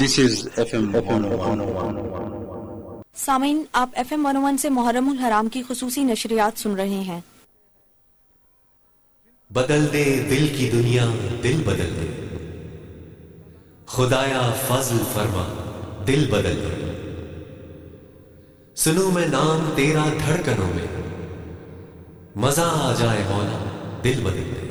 This is FM 101. सामीन, आप FM 101 से मुहर्रमुल हराम की खुसूसी नशरियात सुन रहे हैं। बदल दे दिल की दुनिया, दिल बदल दे, खुदाया फजल फरमा, दिल बदल दे। सुनूं मैं नाम तेरा धड़कनों में, मजा आ जाए मौला, दिल बदल दे।